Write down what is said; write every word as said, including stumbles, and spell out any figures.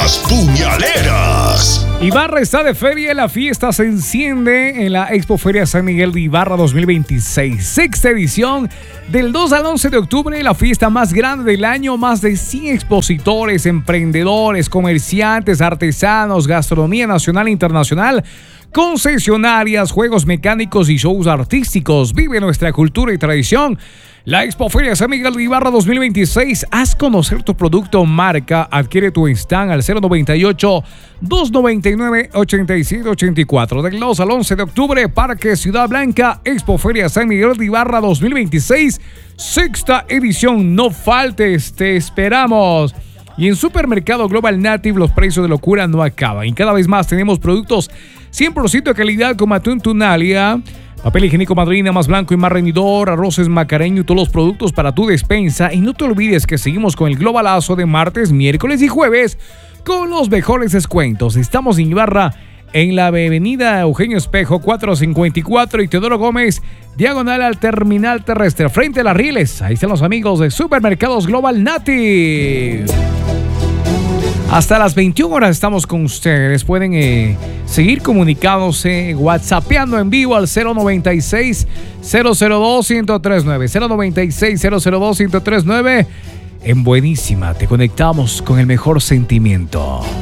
Puñaleras. Ibarra está de feria, la fiesta se enciende en la Expo Feria San Miguel de Ibarra dos mil veintiséis, sexta edición, del dos al once de octubre, la fiesta más grande del año, más de cien expositores, emprendedores, comerciantes, artesanos, gastronomía nacional e internacional, concesionarias, juegos mecánicos y shows artísticos. Vive nuestra cultura y tradición. La Expo Feria San Miguel de Ibarra dos mil veintiséis. Haz conocer tu producto o marca. Adquiere tu stand al cero noventa y ocho, dos noventa y nueve, ochenta y siete ochenta y cuatro. Del dos al once de octubre, Parque Ciudad Blanca, Expo Feria San Miguel de Ibarra dos mil veintiséis. Sexta edición. No faltes, te esperamos. Y en Supermercado Global Native los precios de locura no acaban. Y cada vez más tenemos productos cien por ciento de calidad como atún Tunalia, papel higiénico Madrina más blanco y más rendidor, arroces Macareño y todos los productos para tu despensa. Y no te olvides que seguimos con el globalazo de martes, miércoles y jueves con los mejores descuentos. Estamos en Ibarra, en la avenida Eugenio Espejo cuatrocientos cincuenta y cuatro y Teodoro Gómez, diagonal al terminal terrestre, frente a las rieles. Ahí están los amigos de Supermercados Global Native. Hasta las veintiuna horas estamos con ustedes. Pueden eh, seguir comunicándose, whatsappeando en vivo al cero noventa y seis, cero cero dos, uno cero tres nueve. cero noventa y seis, cero cero dos, uno cero tres nueve. En Buenísima te conectamos con el mejor sentimiento.